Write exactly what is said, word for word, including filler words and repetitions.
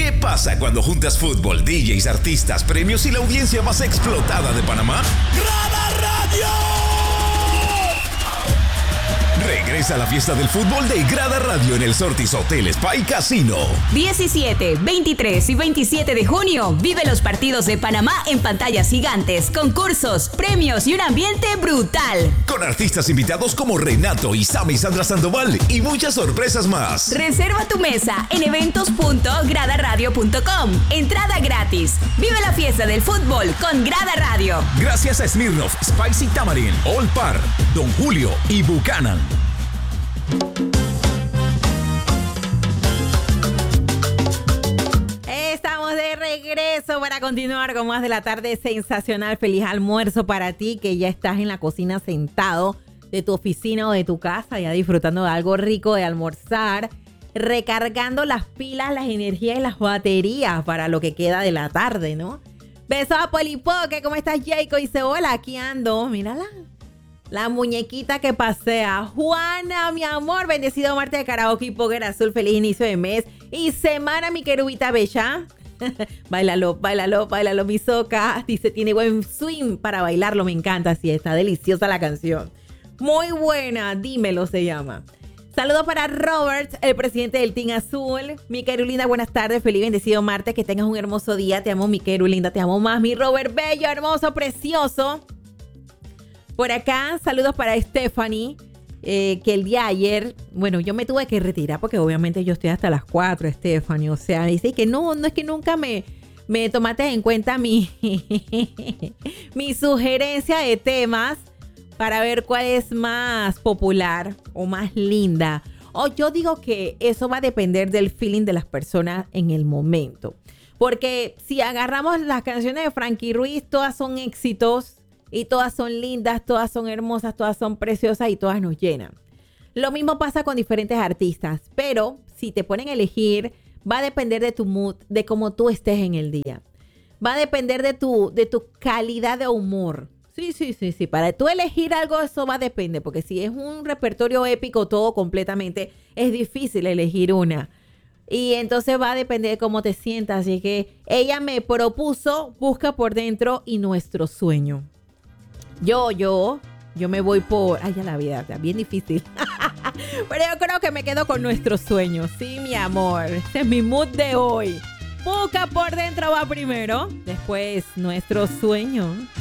¿Qué pasa cuando juntas fútbol, D Js, artistas, premios y la audiencia más explotada de Panamá? ¡Grada Radio! Regresa a la fiesta del fútbol de Grada Radio en el Sortis Hotel Spa y Casino. diecisiete, veintitrés y veintisiete de junio. Vive los partidos de Panamá en pantallas gigantes, concursos, premios y un ambiente brutal. Con artistas invitados como Renato, Isama y Sandra Sandoval y muchas sorpresas más. Reserva tu mesa en eventos punto grada radio punto com. Entrada gratis. Vive la fiesta del fútbol con Grada Radio. Gracias a Smirnoff, Spicy Tamarind, All Par, Don Julio y Buchanan. Estamos de regreso para continuar con más de la tarde sensacional. Feliz almuerzo para ti que ya estás en la cocina sentado de tu oficina o de tu casa, ya disfrutando de algo rico de almorzar, recargando las pilas, las energías y las baterías para lo que queda de la tarde, ¿no? Besos a Polipoque, ¿cómo estás, Jacob? Dice, hola, aquí ando, mírala. La muñequita que pasea. Juana, mi amor, bendecido martes de karaoke y póker azul. Feliz inicio de mes y semana, mi querubita bella. Báilalo, báilalo, báilalo, mi soca. Dice, tiene buen swing para bailarlo. Me encanta, sí, está deliciosa la canción. Muy buena, dímelo se llama. Saludos para Robert, el presidente del Team Azul. Mi querulinda, buenas tardes. Feliz bendecido martes. Que tengas un hermoso día. Te amo, mi querulinda. Te amo más, mi Robert bello, hermoso, precioso. Por acá, saludos para Stephanie, eh, que el día de ayer, bueno, yo me tuve que retirar porque obviamente yo estoy hasta las cuatro, Stephanie. O sea, dice que no, no es que nunca me, me tomaste en cuenta mi, mi sugerencia de temas para ver cuál es más popular o más linda. O yo digo que eso va a depender del feeling de las personas en el momento. Porque si agarramos las canciones de Frankie Ruiz, todas son éxitos. Y todas son lindas, todas son hermosas, todas son preciosas y todas nos llenan. Lo mismo pasa con diferentes artistas, pero si te ponen a elegir, va a depender de tu mood, de cómo tú estés en el día. Va a depender de tu, de tu calidad de humor. Sí, sí, sí, sí. Para tú elegir algo, eso va a depender, porque si es un repertorio épico todo completamente, es difícil elegir una. Y entonces va a depender de cómo te sientas. Así que ella me propuso Busca por Dentro y Nuestro Sueño. Yo, yo, yo me voy por... Ay, ya la vida, está bien difícil. Pero yo creo que me quedo con Nuestros Sueños. Sí, mi amor. Este es mi mood de hoy. Busca por Dentro va primero. Después Nuestro Sueño.